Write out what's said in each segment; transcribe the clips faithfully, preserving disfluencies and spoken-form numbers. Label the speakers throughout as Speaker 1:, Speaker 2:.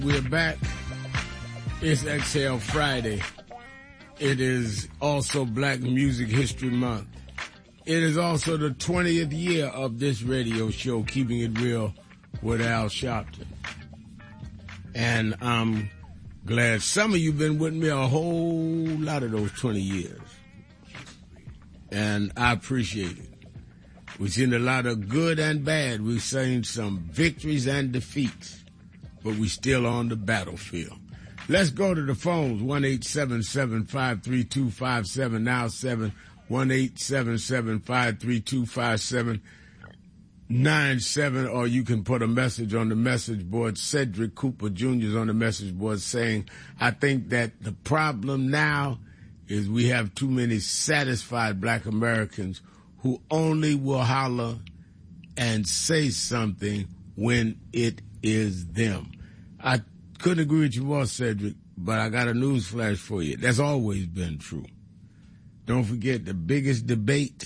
Speaker 1: We're back. It's Exhale Friday. It is also Black Music History Month. It is also the twentieth year of this radio show, Keeping It Real with Al Sharpton. And I'm glad some of you have been with me a whole lot of those twenty years. And I appreciate it. We've seen a lot of good and bad. We've seen some victories and defeats. But we're still on the battlefield. Let's go to the phones. one eight seven seven, five three two, five seven now seven. one eight seven seven, five three two, five seven nine seven. Or you can put a message on the message board. Cedric Cooper Junior is on the message board saying, I think that the problem now is we have too many satisfied Black Americans who only will holler and say something when it is them. I couldn't agree with you more, Cedric, but I got a news flash for you. That's always been true. Don't forget the biggest debate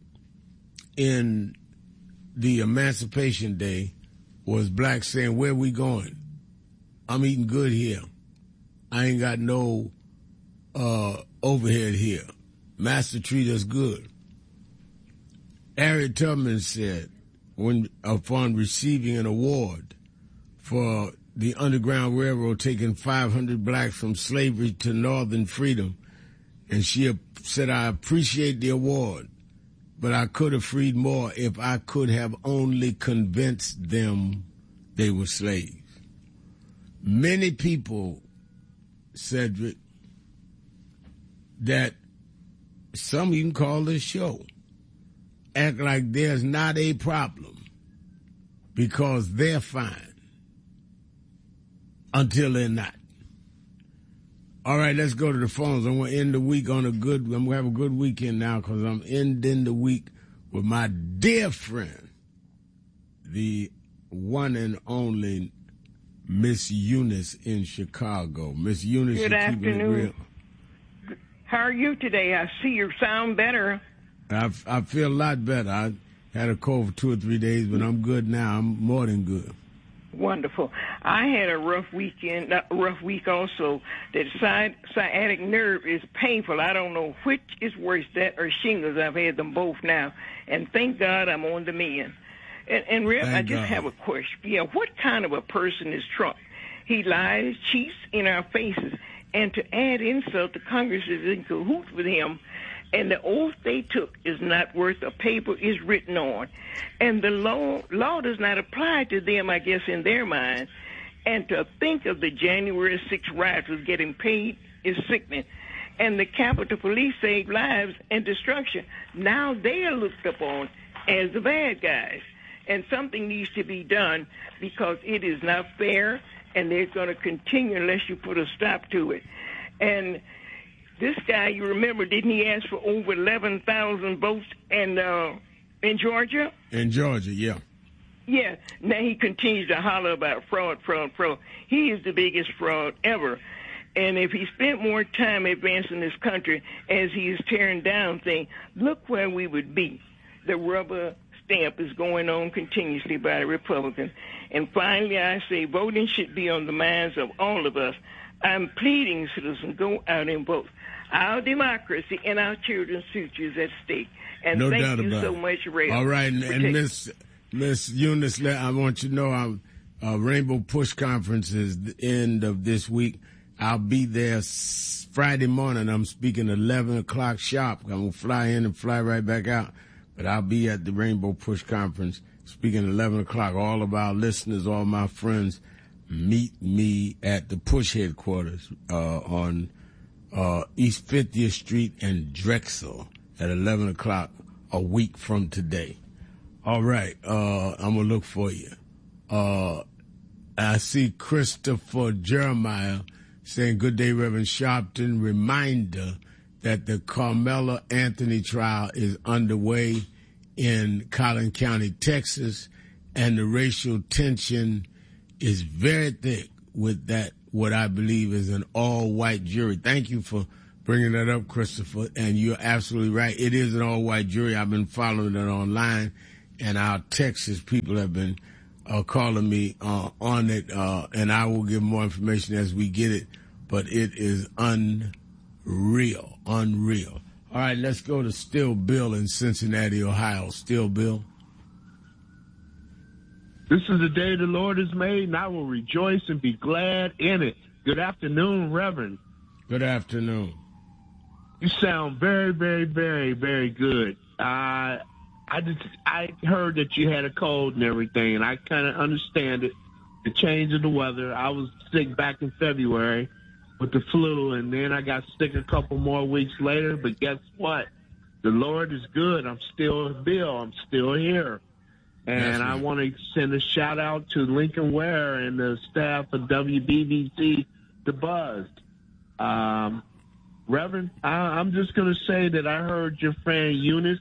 Speaker 1: in the Emancipation Day was blacks saying, where we going? I'm eating good here. I ain't got no uh, overhead here. Master treat us good. Harriet Tubman said, when upon receiving an award for the Underground Railroad taking five hundred blacks from slavery to northern freedom, and she said, I appreciate the award, but I could have freed more if I could have only convinced them they were slaves. Many people, Cedric, that some even call this show, act like there's not a problem because they're fine until they're not. All right, let's go to the phones. I'm going to end the week on a good, I'm going to have a good weekend now because I'm ending the week with my dear friend, the one and only Miss Eunice in Chicago. Miss Eunice,
Speaker 2: good afternoon. How are you today? I see you sound better.
Speaker 1: I, I feel a lot better. I had a cold for two or three days, but I'm good now. I'm more than good.
Speaker 2: Wonderful. I had a rough weekend, a rough week also. The sci- sciatic nerve is painful. I don't know which is worse, that or shingles. I've had them both now. And thank God I'm on the mend. And, and Rip, I just God. have a question. Yeah, what kind of a person is Trump? He lies, cheats in our faces. And to add insult, the Congress is in cahoots with him. And the oath they took is not worth a paper it's written on. And the law, law does not apply to them, I guess, in their mind. And to think of the January sixth rioters getting paid is sickening. And the Capitol Police saved lives and destruction. Now they are looked upon as the bad guys. And something needs to be done because it is not fair, and they're going to continue unless you put a stop to it. And this guy, you remember, didn't he ask for over eleven thousand votes in, uh, in Georgia?
Speaker 1: In Georgia, yeah.
Speaker 2: Yeah. Now he continues to holler about fraud, fraud, fraud. He is the biggest fraud ever. And if he spent more time advancing this country as he is tearing down things, look where we would be. The rubber stamp is going on continuously by the Republicans. And finally, I say voting should be on the minds of all of us. I'm pleading, citizens, go out and vote. Our democracy and our children's future is at stake. And
Speaker 1: no
Speaker 2: thank
Speaker 1: doubt
Speaker 2: you
Speaker 1: about
Speaker 2: so
Speaker 1: it.
Speaker 2: much, Ray.
Speaker 1: All right, and, and Miss Miss Eunice, I want you to know our uh, Rainbow Push Conference is the end of this week. I'll be there Friday morning. I'm speaking eleven o'clock sharp. I'm going to fly in and fly right back out. But I'll be at the Rainbow Push Conference speaking eleven o'clock. All of our listeners, all my friends, meet me at the Push headquarters uh, on uh, East fiftieth Street and Drexel at eleven o'clock a week from today. All right, uh, I'm going to look for you. Uh, I see Christopher Jeremiah saying, good day, Reverend Sharpton. Reminder that the Carmela Anthony trial is underway in Collin County, Texas, and the racial tension is very thick with that, what I believe is an all-white jury. Thank you for bringing that up, Christopher, and you're absolutely right. It is an all-white jury. I've been following it online, and our Texas people have been uh, calling me uh, on it, uh, and I will give more information as we get it. But it is unreal, unreal. All right, let's go to Still Bill in Cincinnati, Ohio. Still Bill.
Speaker 3: This is the day the Lord has made, and I will rejoice and be glad in it. Good afternoon, Reverend.
Speaker 1: Good afternoon.
Speaker 3: You sound very, very, very, very good. Uh, I just, I heard that you had a cold and everything, and I kind of understand it, the change of the weather. I was sick back in February with the flu, and then I got sick a couple more weeks later. But guess what? The Lord is good. I'm still Bill. I'm still here. And I want to send a shout-out to Lincoln Ware and the staff of W B B C, The Buzz. Um, Reverend, I, I'm just going to say that I heard your friend Eunice.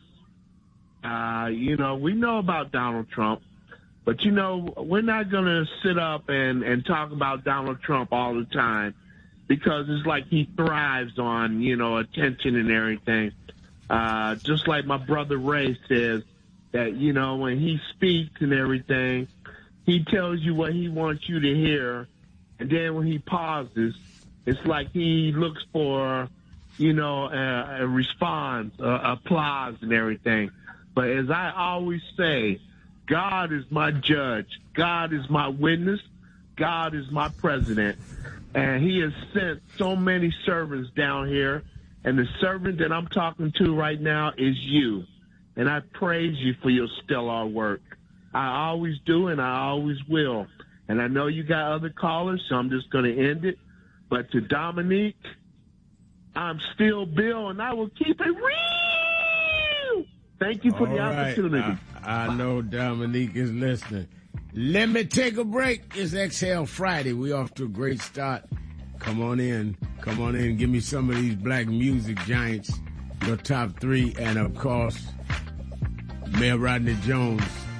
Speaker 3: Uh, you know, we know about Donald Trump, but, you know, we're not going to sit up and, and talk about Donald Trump all the time because it's like he thrives on, you know, attention and everything. Uh, just like my brother Ray says, that, you know, when he speaks and everything, he tells you what he wants you to hear. And then when he pauses, it's like he looks for, you know, a, a response, a, applause and everything. But as I always say, God is my judge. God is my witness. God is my president. And he has sent so many servants down here. And the servant that I'm talking to right now is you. And I praise you for your stellar work. I always do, and I always will. And I know you got other callers, so I'm just going to end it. But to Dominique, I'm still Bill, and I will keep it real. Thank you for All the right. opportunity.
Speaker 1: I, I know Dominique is listening. Let me take a break. It's Exhale Friday. We off to a great start. Come on in. Come on in. Give me some of these black music giants, your top three, and, of course, Mayor Rodney Jones,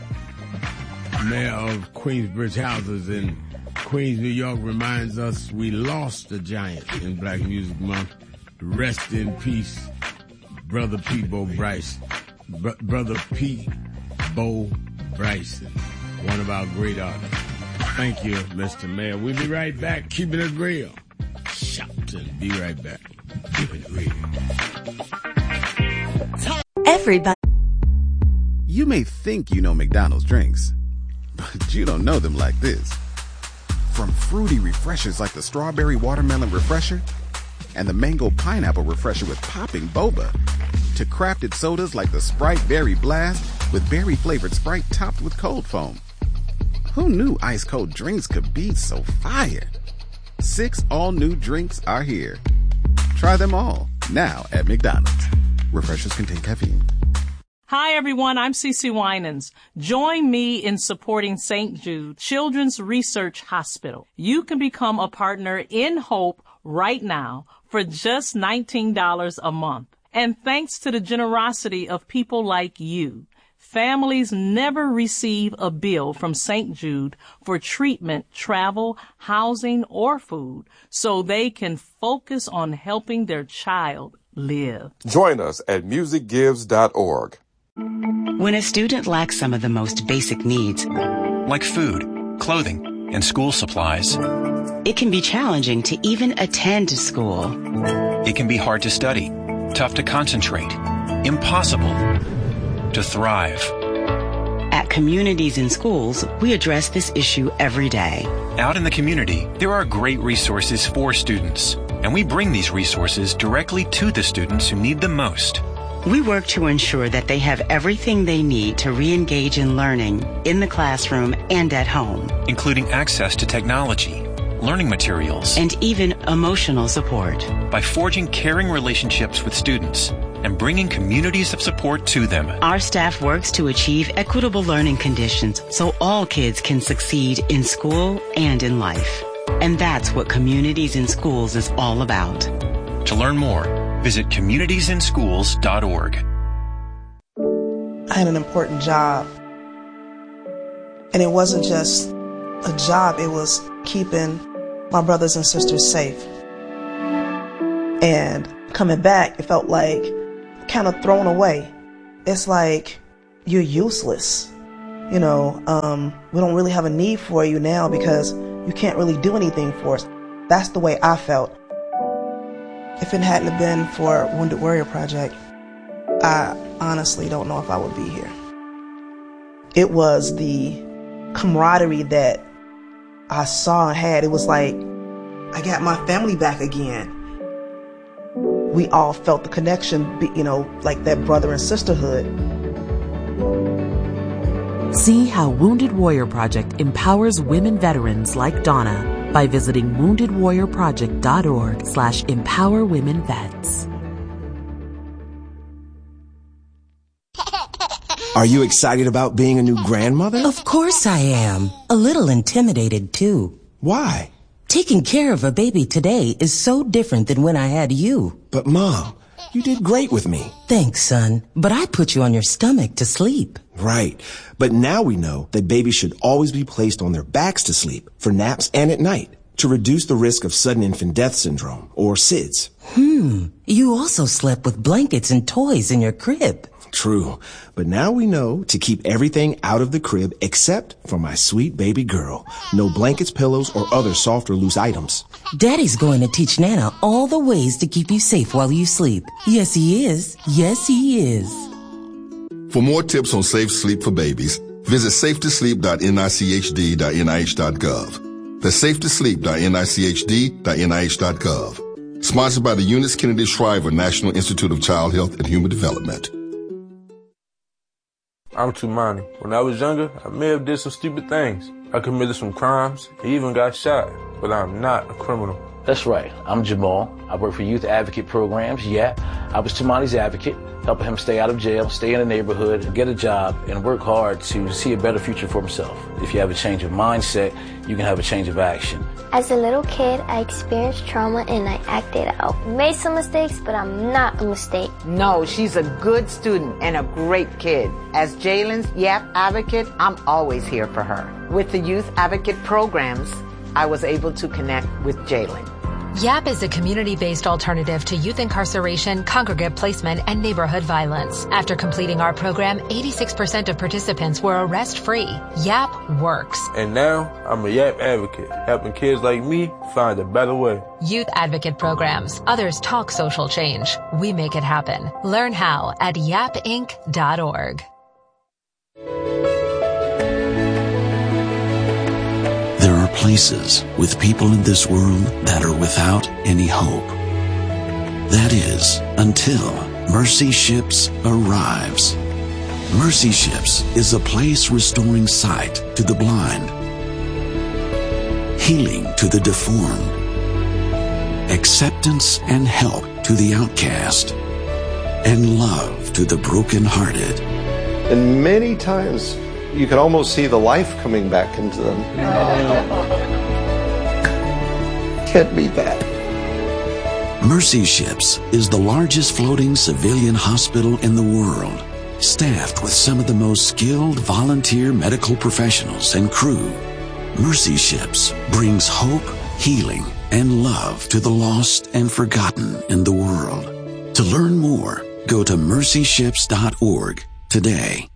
Speaker 1: mayor of Queensbridge Houses in Queens, New York, reminds us we lost a giant in Black Music Month. Rest in peace, Brother P. Bo Bryson. Br- Brother P. Bo Bryson, one of our great artists. Thank you, Mister Mayor. We'll be right back. Keeping it real. Shouting. Be right back. Keeping it real.
Speaker 4: Everybody.
Speaker 5: You may think you know McDonald's drinks, but you don't know them like this. From fruity refreshers like the Strawberry Watermelon Refresher and the Mango Pineapple Refresher with popping boba, to crafted sodas like the Sprite Berry Blast with berry-flavored Sprite topped with cold foam. Who knew ice-cold drinks could be so fire? Six all-new drinks are here. Try them all, now at McDonald's. Refreshers contain caffeine.
Speaker 6: Hi, everyone. I'm Cece Winans. Join me in supporting Saint Jude Children's Research Hospital. You can become a partner in Hope right now for just nineteen dollars a month. And thanks to the generosity of people like you, families never receive a bill from Saint Jude for treatment, travel, housing, or food, so they can focus on helping their child live.
Speaker 7: Join us at music gives dot org.
Speaker 8: When a student lacks some of the most basic needs,
Speaker 9: like food, clothing, and school supplies,
Speaker 8: it can be challenging to even attend school.
Speaker 9: It can be hard to study, tough to concentrate, impossible to thrive.
Speaker 8: At Communities in Schools, we address this issue every day.
Speaker 9: Out in the community, there are great resources for students, and we bring these resources directly to the students who need them most.
Speaker 8: We work to ensure that they have everything they need to re-engage in learning in the classroom and at home,
Speaker 9: including access to technology, learning materials,
Speaker 8: and even emotional support.
Speaker 9: By forging caring relationships with students and bringing communities of support to them,
Speaker 8: our staff works to achieve equitable learning conditions so all kids can succeed in school and in life. And that's what Communities in Schools is all about.
Speaker 9: To learn more, visit communities in schools dot org.
Speaker 10: I had an important job. And it wasn't just a job, it was keeping my brothers and sisters safe. And coming back, it felt like kind of thrown away. It's like you're useless. you know, um, we don't really have a need for you now because you can't really do anything for us. That's the way I felt. If it hadn't have been for Wounded Warrior Project, I honestly don't know if I would be here. It was the camaraderie that I saw and had. It was like, I got my family back again. We all felt the connection, you know, like that brother and sisterhood.
Speaker 4: See how Wounded Warrior Project empowers women veterans like Donna by visiting wounded warrior project dot org slash empower women vets.
Speaker 11: Are you excited about being a new grandmother?
Speaker 12: Of course I am. A little intimidated, too.
Speaker 11: Why?
Speaker 12: Taking care of a baby today is so different than when I had you.
Speaker 11: But, Mom, you did great with me.
Speaker 12: Thanks, son. But I put you on your stomach to sleep.
Speaker 11: Right. But now we know that babies should always be placed on their backs to sleep, for naps and at night, to reduce the risk of sudden infant death syndrome, or S I D S.
Speaker 12: Hmm. You also slept with blankets and toys in your crib.
Speaker 11: True. But now we know to keep everything out of the crib except for my sweet baby girl. No blankets, pillows, or other soft or loose items.
Speaker 12: Daddy's going to teach Nana all the ways to keep you safe while you sleep. Yes, he is. Yes, he is.
Speaker 13: For more tips on safe sleep for babies, visit safe to sleep dot N I C H D dot N I H dot gov. That's safe to sleep dot N I C H D dot N I H dot gov. Sponsored by the Eunice Kennedy Shriver National Institute of Child Health and Human Development.
Speaker 14: I'm Tumani. When I was younger, I may have did some stupid things. I committed some crimes, I even got shot, but I'm not a criminal.
Speaker 15: That's right. I'm Jamal. I work for Youth Advocate Programs, Y A P. I was Tumani's advocate, helping him stay out of jail, stay in the neighborhood, get a job, and work hard to see a better future for himself. If you have a change of mindset, you can have a change of action.
Speaker 16: As a little kid, I experienced trauma and I acted out. Made some mistakes, but I'm not a mistake.
Speaker 17: No, she's a good student and a great kid. As Jalen's Y A P advocate, I'm always here for her. With the Youth Advocate Programs, I was able to connect with Jalen.
Speaker 18: Y A P is a community-based alternative to youth incarceration, congregate placement, and neighborhood violence. After completing our program, eighty-six percent of participants were arrest-free. Y A P works.
Speaker 14: And now, I'm a Y A P advocate, helping kids like me find a better way.
Speaker 18: Youth Advocate Programs. Others talk social change. We make it happen. Learn how at yap inc dot org.
Speaker 19: There are places with people in this world that are without any hope. That is, until Mercy Ships arrives. Mercy Ships is a place restoring sight to the blind, healing to the deformed, acceptance and help to the outcast, and love to the brokenhearted.
Speaker 20: And many times, you can almost see the life coming back into them. Can't beat that.
Speaker 19: Mercy Ships is the largest floating civilian hospital in the world, staffed with some of the most skilled volunteer medical professionals and crew. Mercy Ships brings hope, healing, and love to the lost and forgotten in the world. To learn more, go to mercy ships dot org today.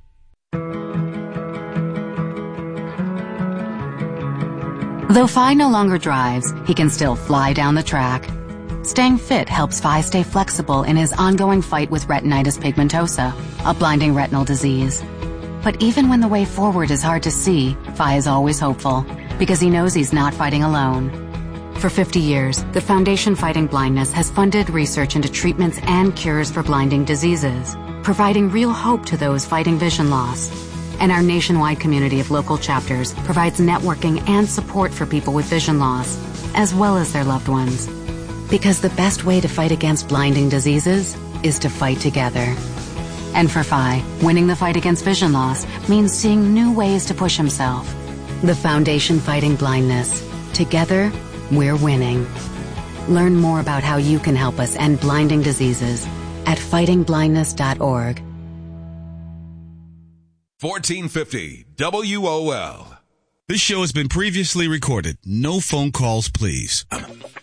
Speaker 21: Though Phi no longer drives, he can still fly down the track. Staying fit helps Phi stay flexible in his ongoing fight with retinitis pigmentosa, a blinding retinal disease. But even when the way forward is hard to see, Phi is always hopeful, because he knows he's not fighting alone. For fifty years, the Foundation Fighting Blindness has funded research into treatments and cures for blinding diseases, providing real hope to those fighting vision loss. And our nationwide community of local chapters provides networking and support for people with vision loss, as well as their loved ones. Because the best way to fight against blinding diseases is to fight together. And for Phi, winning the fight against vision loss means seeing new ways to push himself. The Foundation Fighting Blindness. Together, we're winning. Learn more about how you can help us end blinding diseases at fighting blindness dot org.
Speaker 22: fourteen fifty W O L. This show has been previously recorded. No phone calls, please.